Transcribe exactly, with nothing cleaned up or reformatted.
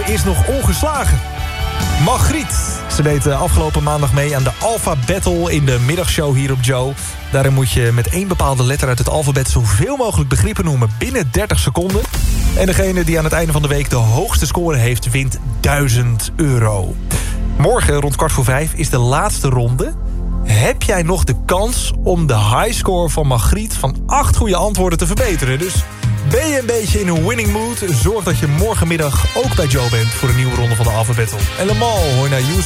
ze is nog ongeslagen. Margriet. Ze deed afgelopen maandag mee aan de Alpha Battle in de middagshow hier op Joe. Daarin moet je met één bepaalde letter uit het alfabet zoveel mogelijk begrippen noemen binnen dertig seconden. En degene die aan het einde van de week de hoogste score heeft, wint duizend euro. Morgen rond kwart voor vijf is de laatste ronde. Heb jij nog de kans om de highscore van Margriet van acht goede antwoorden te verbeteren? Dus ben je een beetje in een winning mood? Zorg dat je morgenmiddag ook bij Joe bent voor een nieuwe ronde van de Alpha Battle. En normaal hoor je naar